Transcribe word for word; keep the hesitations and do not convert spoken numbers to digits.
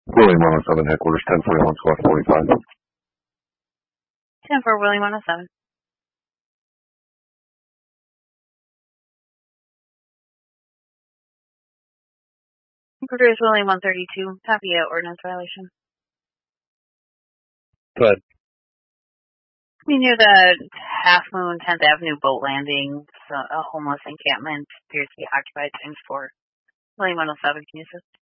William one oh seven headquarters, ten forty-one squad forty-five. ten four William one oh seven. Produce William one thirty-two. Happy at ordinance violation. Go ahead. We near the Half Moon tenth Avenue boat landing. So a homeless encampment appears to be occupied times four. William one oh seven, can you assist?